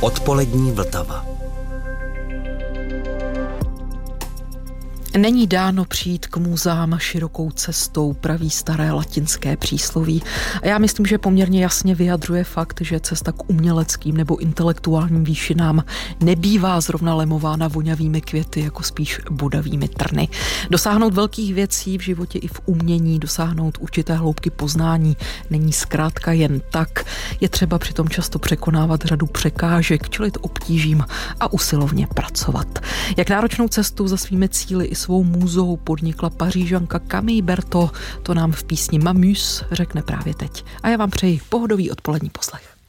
Odpolední Vltava. Není dáno přijít k muzám širokou cestou, praví staré latinské přísloví. A já myslím, že poměrně jasně vyjadřuje fakt, že cesta k uměleckým nebo intelektuálním výšinám nebývá zrovna lemována vonavými květy, jako spíš bodavými trny. Dosáhnout velkých věcí v životě i v umění, dosáhnout určité hloubky poznání není zkrátka jen tak. Je třeba přitom často překonávat řadu překážek, čelit obtížím a usilovně pracovat. Jak náročnou cestu za svými cíli i svou můzou podnikla Pařížanka Camille Berthaud, to nám v písni M'amuse řekne právě teď. A já vám přeji pohodový odpolední poslech.